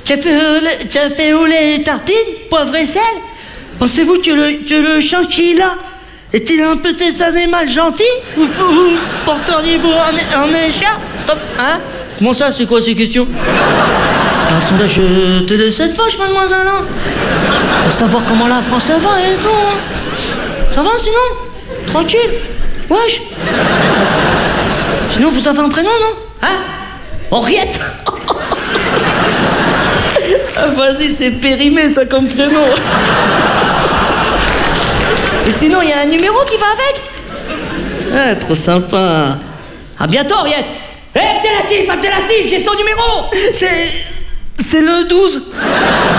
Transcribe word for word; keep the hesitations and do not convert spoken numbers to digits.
Tu as fait, euh, le- tu as fait où les tartines, poivre et sel? Pensez-vous que le, que le chinchilla est-il un petit animal gentil? Ou, ou porteriez-vous un, un écharpe? Hein? Comment ça, c'est quoi ces questions? Un sondage euh, télé sept poches, mademoiselle, hein? Pour savoir comment la France ça va et tout, hein? Ça va sinon? Tranquille? Wesh? Sinon, vous avez un prénom, non? Hein? Henriette? Ah, vas-y, c'est périmé, ça, comme prénom. Et sinon, il y a un numéro qui va avec? Ah, trop sympa. À bientôt, Henriette. Hé, hey, alternatif, alternatif, j'ai son numéro. C'est... c'est le douze.